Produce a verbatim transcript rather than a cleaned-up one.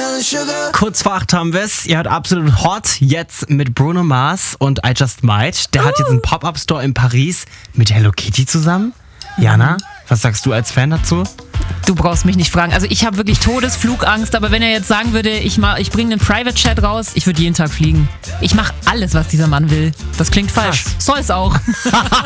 Kurz vor acht haben wir es. Ihr hört absolut hot jetzt mit Bruno Mars und I Just Might. Der uh. hat jetzt einen Pop-Up-Store in Paris mit Hello Kitty zusammen. Jana, was sagst du als Fan dazu? Du brauchst mich nicht fragen. Also ich habe wirklich Todesflugangst, aber wenn er jetzt sagen würde, ich, ich bringe einen Private-Chat raus, ich würde jeden Tag fliegen. Ich mache alles, was dieser Mann will. Das klingt falsch. Soll es auch.